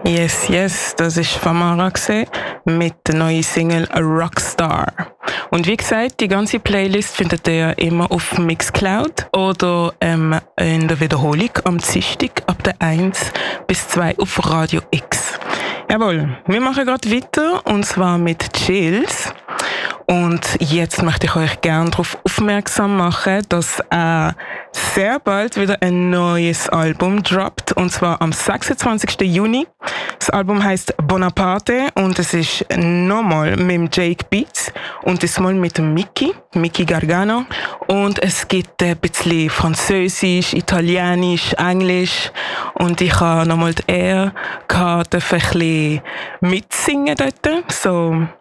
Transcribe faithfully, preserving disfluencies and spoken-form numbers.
Yes, yes, das ist Famara gewesen, mit der neuen Single Rockstar. Und wie gesagt, die ganze Playlist findet ihr immer auf Mixcloud oder ähm, in der Wiederholung am Dienstag ab der eins bis zwei auf Radio X. Jawohl, wir machen gerade weiter und zwar mit Chills. Und jetzt möchte ich euch gerne darauf aufmerksam machen, dass er sehr bald wieder ein neues Album droppt, und zwar am sechsundzwanzigsten Juni. Das Album heisst Bonaparte und es ist nochmal mit dem Jake Beats und diesmal mit dem Mickey, Mickey Gargano. Und es gibt ein bisschen Französisch, Italienisch, Englisch und ich habe nochmal die Ehre gehabt, ein bisschen mitsingen dort. So